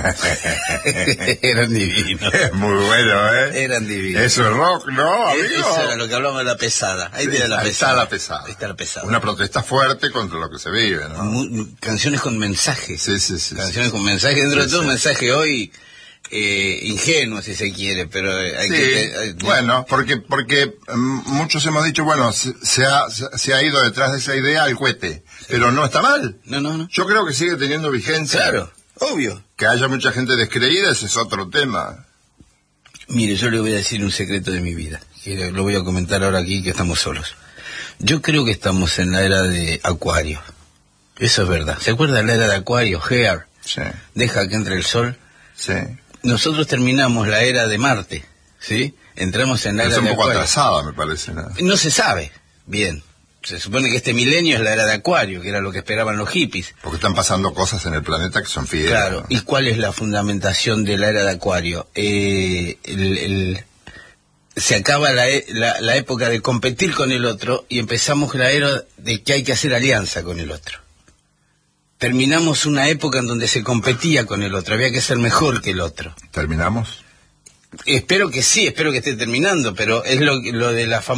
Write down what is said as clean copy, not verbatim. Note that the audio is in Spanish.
Eran divinos. Es muy bueno, ¿eh? Eran divinos. Eso es rock, ¿no, amigo? Eso era lo que hablábamos de la pesada. Ahí, Sí, tiene la ahí pesada. está la pesada. Ahí está la pesada. Una protesta fuerte contra lo que se vive, ¿no? Canciones con mensaje. Sí. Canciones con mensaje. Dentro de todo, un sí. mensaje hoy ingenuo, si se quiere, pero hay que... Bueno, porque muchos hemos dicho, bueno, se ha ido detrás de esa idea al cohete, pero no está mal. No. Yo creo que sigue teniendo vigencia. Claro, obvio. Que haya mucha gente descreída, ese es otro tema. Mire, yo le voy a decir un secreto de mi vida, que lo voy a comentar ahora aquí, que estamos solos. Yo creo que estamos en la era de Acuario. Eso es verdad. ¿Se acuerda de la era de Acuario? Hair. Sí. Deja que entre el sol. Sí. Nosotros terminamos la era de Marte, ¿sí? Entramos en la era de Acuario. Es un poco atrasada, me parece, ¿no? No se sabe bien. Se supone que este milenio es la era de Acuario, que era lo que esperaban los hippies. Porque están pasando cosas en el planeta que son fidedignas. Claro. ¿Y cuál es la fundamentación de la era de Acuario? Se acaba la época de competir con el otro y empezamos la era de que hay que hacer alianza con el otro. Terminamos una época en donde se competía con el otro, había que ser mejor que el otro. ¿Terminamos? Espero que sí, espero que esté terminando, pero es lo de la